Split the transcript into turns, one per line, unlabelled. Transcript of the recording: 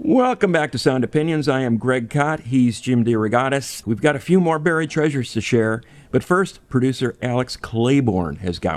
Welcome back to Sound Opinions. I am Greg Cott. He's Jim DeRogatis. We've got a few more buried treasures to share, but first, producer Alex Claiborne has got